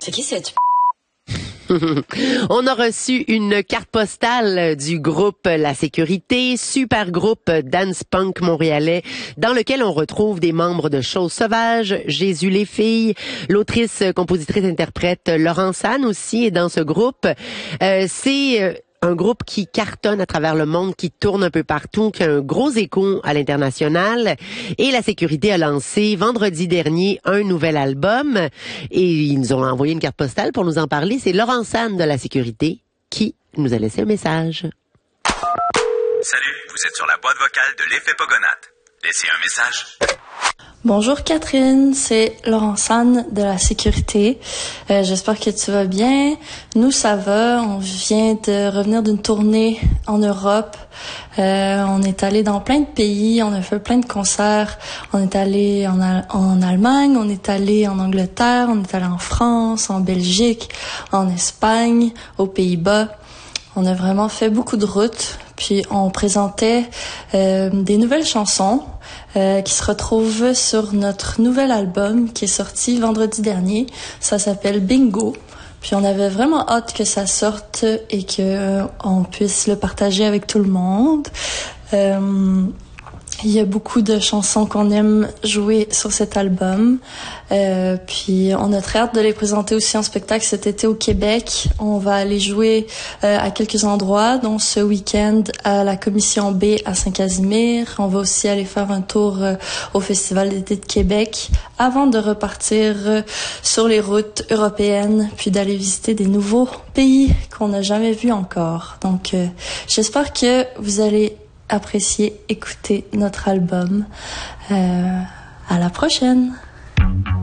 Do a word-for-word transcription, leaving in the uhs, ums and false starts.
C'est qui cette On a reçu une carte postale du groupe La Sécurité, super groupe dance punk montréalais dans lequel on retrouve des membres de Choses Sauvages, Jésus les filles, l'autrice, compositrice, interprète Laurence Anne aussi est dans ce groupe. Euh, c'est un groupe qui cartonne à travers le monde, qui tourne un peu partout, qui a un gros écho à l'international. Et La Sécurité a lancé vendredi dernier un nouvel album. Et ils nous ont envoyé une carte postale pour nous en parler. C'est Laurence Anne de La Sécurité qui nous a laissé un message. Salut, vous êtes sur la boîte vocale de l'effet Pogonate. Laissez un message. Bonjour Catherine, c'est Laurence Anne de La Sécurité. Euh, j'espère que tu vas bien. Nous, ça va. On vient de revenir d'une tournée en Europe. Euh, on est allé dans plein de pays. On a fait plein de concerts. On est allé en, Al- en Allemagne, on est allé en Angleterre, on est allé en France, en Belgique, en Espagne, aux Pays-Bas. On a vraiment fait beaucoup de routes. Puis on présentait euh, des nouvelles chansons euh, qui se retrouvent sur notre nouvel album qui est sorti vendredi dernier. Ça s'appelle Bingo. Puis on avait vraiment hâte que ça sorte et que euh, on puisse le partager avec tout le monde. Euh, Il y a beaucoup de chansons qu'on aime jouer sur cet album. Euh, puis on a très hâte de les présenter aussi en spectacle cet été au Québec. On va aller jouer euh, à quelques endroits, dont ce week-end à la Commission B à Saint-Casimir. On va aussi aller faire un tour euh, au Festival d'été de Québec avant de repartir euh, sur les routes européennes, puis d'aller visiter des nouveaux pays qu'on n'a jamais vus encore. Donc euh, j'espère que vous allez apprécier écouter notre album. Euh, à la prochaine!